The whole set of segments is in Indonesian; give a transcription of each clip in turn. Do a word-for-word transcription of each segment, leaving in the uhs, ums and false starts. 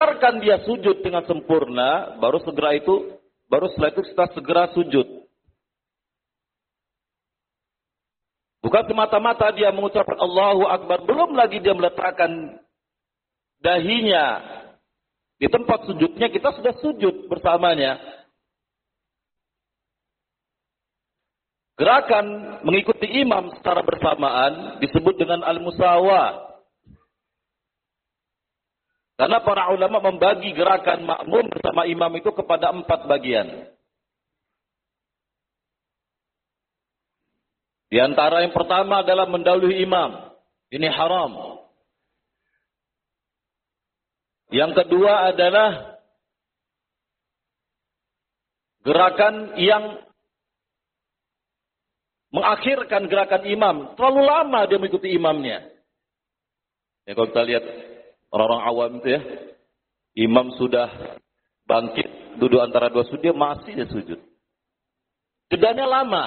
biarkan dia sujud dengan sempurna, baru segera itu, baru setelah itu kita segera sujud. Bukan semata-mata dia mengucapkan Allahu Akbar, belum lagi dia meletakkan dahinya di tempat sujudnya, kita sudah sujud bersamanya. Gerakan mengikuti imam secara bersamaan disebut dengan al-musawah. Karena para ulama membagi gerakan makmum bersama imam itu kepada empat bagian. Di antara yang pertama adalah mendahului imam. Ini haram. Yang kedua adalah gerakan yang mengakhirkan gerakan imam. Terlalu lama dia mengikuti imamnya. Ya, kalau kita lihat orang-orang awam itu ya, imam sudah bangkit, duduk antara dua sujud, dia masih dia sujud. Jedanya lama.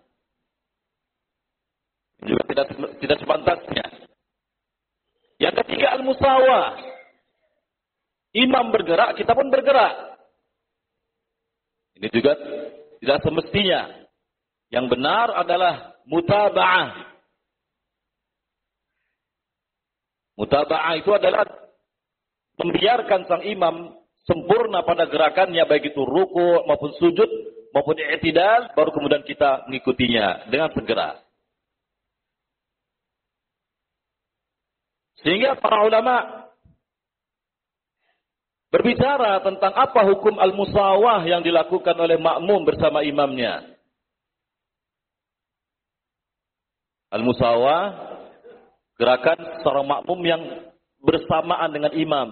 Juga tidak tidak sepantasnya. Yang ketiga al-musawah. Imam bergerak, kita pun bergerak. Ini juga tidak semestinya. Yang benar adalah mutaba'ah. Mutaba'ah itu adalah membiarkan sang imam sempurna pada gerakannya, baik itu ruku maupun sujud maupun i'tidal, baru kemudian kita mengikutinya dengan segera. Sehingga para ulama berbicara tentang apa hukum al-musawah yang dilakukan oleh makmum bersama imamnya. Al-musawah, gerakan seorang makmum yang bersamaan dengan imam.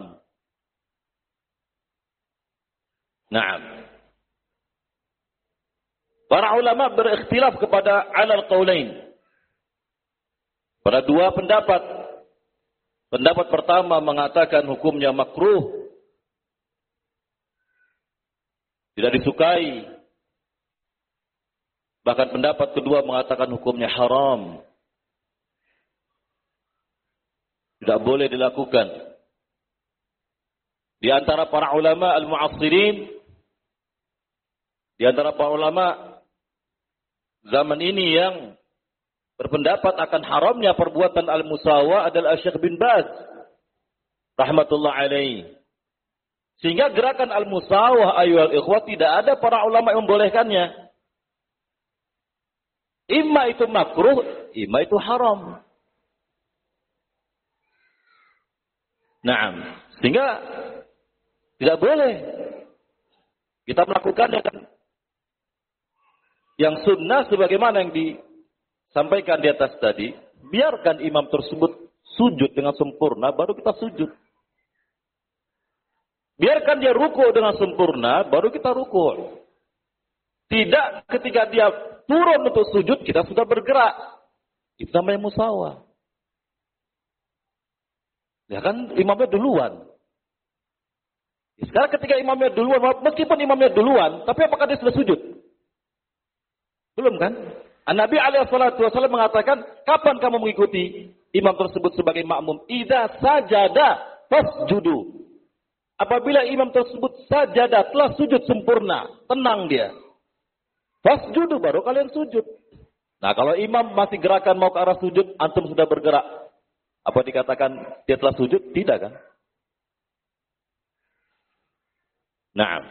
Naam. Para ulama berikhtilaf kepada alal qaulain. Pada dua pendapat. Pendapat pertama mengatakan hukumnya makruh. Tidak disukai. Bahkan pendapat kedua mengatakan hukumnya haram. Tidak boleh dilakukan. Di antara para ulama al-mu'assirin, di antara para ulama zaman ini yang berpendapat akan haramnya perbuatan al-musawah adalah Syekh bin Baz rahmatullah alaihi. Sehingga gerakan al-musawah ayyuhal ikhwah tidak ada para ulama yang membolehkannya. Imma itu makruh, imma itu haram. Naam. Sehingga tidak boleh kita melakukannya kan. Yang sunnah sebagaimana yang disampaikan di atas tadi, biarkan imam tersebut sujud dengan sempurna, baru kita sujud. Biarkan dia ruku dengan sempurna, baru kita ruku. Tidak ketika dia turun untuk sujud, kita sudah bergerak. Itu namanya musawah. Ya kan imamnya duluan. Sekarang ketika imamnya duluan, meskipun imamnya duluan, tapi apakah dia sudah sujud? Belum kan? An-Nabi alaihi salatu wasallam mengatakan, kapan kamu mengikuti imam tersebut sebagai makmum? Idza sajada fasjudu. Apabila imam tersebut sajada, telah sujud sempurna, tenang dia. Fasjudu, baru kalian sujud. Nah, kalau imam masih gerakan mau ke arah sujud, antum sudah bergerak. Apa dikatakan dia telah sujud? Tidak kan? Naam.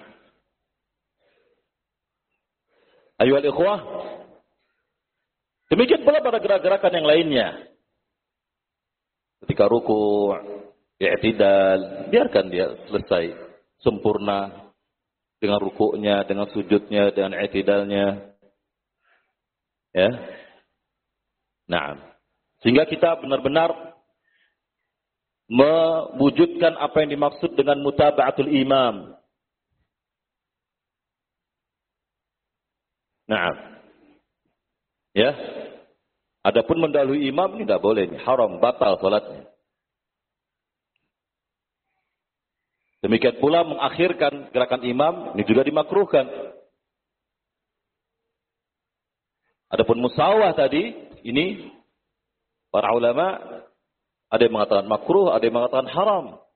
Ayyuhal ikhwah. Demikian pula pada gerak-gerakan yang lainnya. Ketika ruku', i'tidal, biarkan dia selesai sempurna dengan rukuknya, dengan sujudnya, dengan i'tidalnya. Ya. Naam. Sehingga kita benar-benar mewujudkan apa yang dimaksud dengan mutaba'atul imam. Nah, ya. Adapun mendahului imam ini tidak boleh, haram, batal salatnya. Demikian pula mengakhirkan gerakan imam ini juga dimakruhkan. Adapun musawah tadi ini para ulama ada yang mengatakan makruh, ada yang mengatakan haram.